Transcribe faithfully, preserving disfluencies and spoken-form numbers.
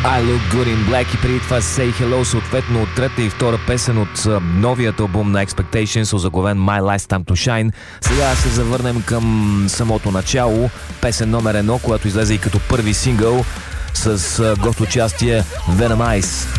I Look Good in Black и преди това Say Hello, съответно от трета и втора песен от новият албум на Expectations, озаглавен My Last Time to Shine. Сега се завърнем към самото начало, песен номер едно, която излезе и като първи сингъл с гост участие Venom Eyes.